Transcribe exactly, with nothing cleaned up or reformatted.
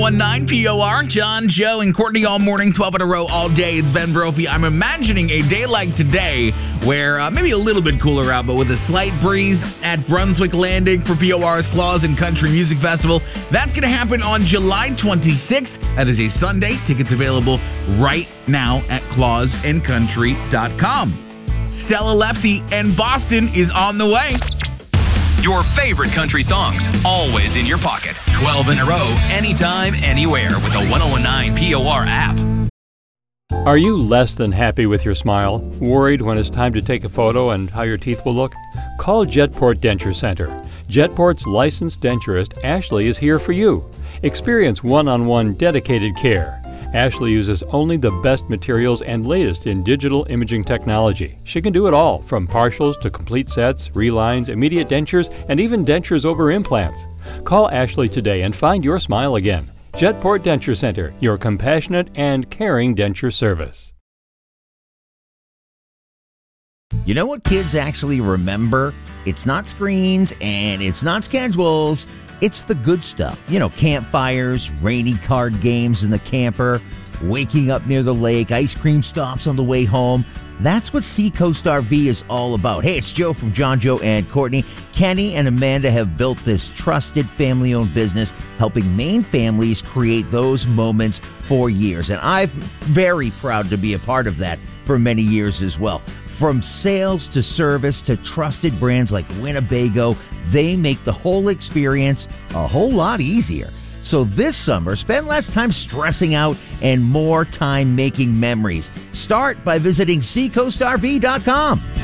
one nine P O R, John, Joe, and Courtney all morning, twelve in a row all day. It's Ben Brophy. I'm imagining a day like today where uh, maybe a little bit cooler out, but with a slight breeze at Brunswick Landing for P O R's Claws and Country Music Festival. That's going to happen on July twenty-sixth. That is a Sunday. Tickets available right now at claws and country dot com. Stella Lefty and Boston is on the way. Your favorite country songs, always in your pocket. twelve in a row, anytime, anywhere with the one oh nine P O R app. Are you less than happy with your smile? Worried when it's time to take a photo and how your teeth will look? Call Jetport Denture Center. Jetport's licensed denturist, Ashley, is here for you. Experience one-on-one dedicated care. Ashley uses only the best materials and latest in digital imaging technology. She can do it all, from partials to complete sets, relines, immediate dentures, and even dentures over implants. Call Ashley today and find your smile again. Jetport Denture Center, your compassionate and caring denture service. You know what kids actually remember? It's not screens and it's not schedules. It's the good stuff. You know, campfires, rainy card games in the camper, waking up near the lake, ice cream stops on the way home. That's what Seacoast R V is all about. Hey, it's Joe from John, Joe, and Courtney. Kenny and Amanda have built this trusted family-owned business, helping Maine families create those moments for years. And I'm very proud to be a part of that for many years as well. From sales to service to trusted brands like Winnebago, they make the whole experience a whole lot easier. So this summer, spend less time stressing out and more time making memories. Start by visiting seacoast r v dot com.